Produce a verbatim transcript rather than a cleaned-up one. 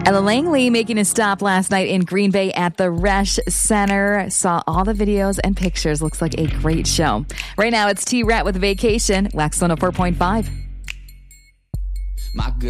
Ella Langley making a stop last night in Green Bay at the Resch Center. Saw all the videos and pictures. Looks like a great show. Right now, it's T-Rat with Vacation, Wax one oh four point five. My good